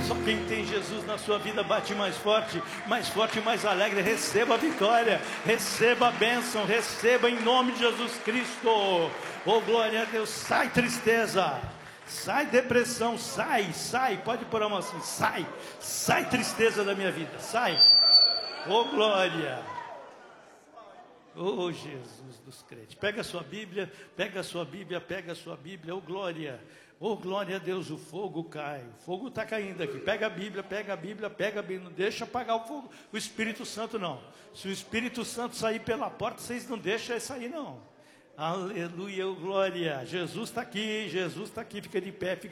Só quem tem Jesus na sua vida bate mais forte, mais alegre. Receba a vitória, receba a bênção, receba em nome de Jesus Cristo. Oh, glória a Deus. Sai tristeza, sai depressão, sai. Pode pôr a mão assim, sai tristeza da minha vida, sai. Oh, glória. Oh, Jesus dos crentes. Pega a sua Bíblia, oh, glória. Oh, glória a Deus, o fogo cai. O fogo está caindo aqui. Pega a Bíblia. Não deixa apagar o fogo. O Espírito Santo não. Se o Espírito Santo sair pela porta, vocês não deixam ele sair não. Aleluia, oh, glória. Jesus está aqui. Fica de pé.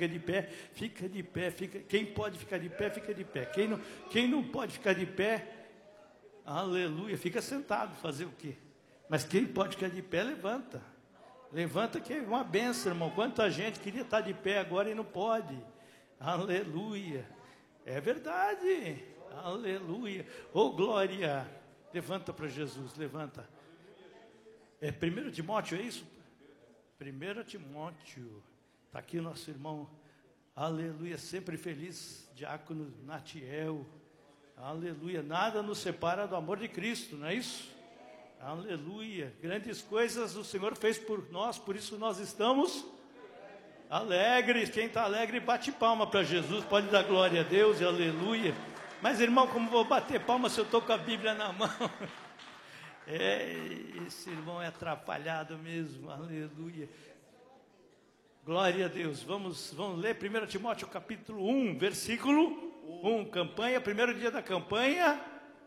Quem pode ficar de pé, fica de pé. Quem não pode ficar de pé, aleluia, fica sentado. Fazer o quê? Mas quem pode ficar de pé, levanta. Levanta, que é uma bênção, irmão. Quanta gente queria estar de pé agora e não pode. Aleluia. É verdade. Aleluia. Oh, glória. Levanta para Jesus, levanta. É 1 Timóteo, é isso? 1 Timóteo. Está aqui nosso irmão. Aleluia. Sempre feliz. Diácono Natiel. Aleluia. Nada nos separa do amor de Cristo, não é isso? Aleluia. Grandes coisas o Senhor fez por nós, por isso nós estamos alegres. Quem está alegre, bate palma para Jesus. Pode dar glória a Deus e aleluia. Mas, irmão, como vou bater palma se eu estou com a Bíblia na mão? Esse irmão é atrapalhado mesmo. Aleluia. Glória a Deus. Vamos ler 1 Timóteo capítulo 1, versículo 1. Campanha, primeiro dia da campanha.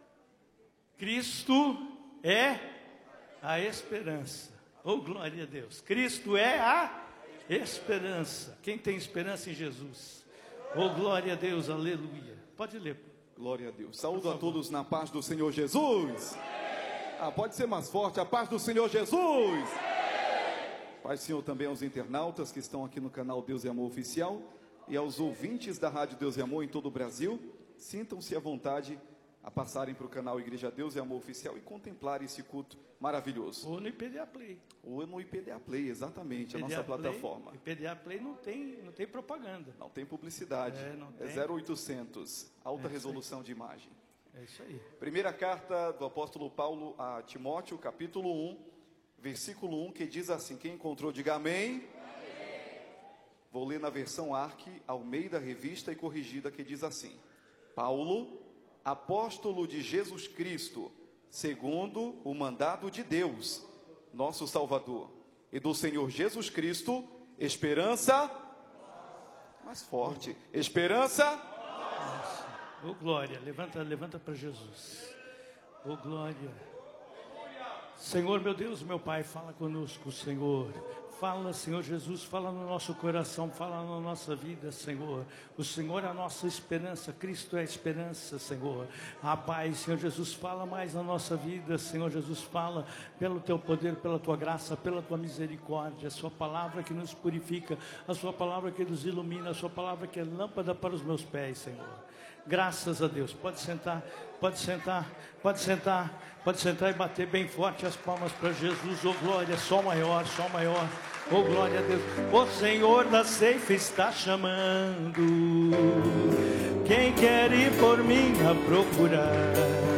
Cristo é a esperança. Oh, glória a Deus. Cristo é a esperança. Quem tem esperança em Jesus? Oh, glória a Deus, aleluia. Pode ler. Glória a Deus. Saúdo a todos na paz do Senhor Jesus. Pode ser mais forte, a paz do Senhor Jesus. Paz, Senhor, também aos internautas que estão aqui no canal Deus e Amor Oficial e aos ouvintes da Rádio Deus e Amor em todo o Brasil. Sintam-se à vontade a passarem para o canal Igreja Deus e Amor Oficial e contemplar esse culto maravilhoso. Ou no IPDA Play. Ou no IPDA Play, exatamente, IPDA a nossa plataforma. IPDA Play não tem propaganda. Não tem publicidade. É 0800, alta resolução de imagem. É isso aí. Primeira carta do apóstolo Paulo a Timóteo, capítulo 1, versículo 1, que diz assim, quem encontrou, diga amém. Vou ler na versão ARC, Almeida, revista e corrigida, que diz assim: Paulo, apóstolo de Jesus Cristo, segundo o mandado de Deus, nosso Salvador, e do Senhor Jesus Cristo, esperança, mais forte, esperança, oh, glória, levanta para Jesus, oh, glória. Senhor, meu Deus, meu Pai, fala conosco, Senhor. Fala, Senhor Jesus, fala no nosso coração, fala na nossa vida, Senhor. O Senhor é a nossa esperança, Cristo é a esperança, Senhor. Pai, Senhor Jesus, fala mais na nossa vida, Senhor Jesus, fala pelo Teu poder, pela Tua graça, pela Tua misericórdia. A Sua palavra que nos purifica, a Sua palavra que nos ilumina, a Sua palavra que é lâmpada para os meus pés, Senhor. Graças a Deus. Pode sentar e bater bem forte as palmas para Jesus. Oh, glória, Sol maior. Oh, glória a Deus. O Senhor da ceifa está chamando. Quem quer ir por mim a procurar?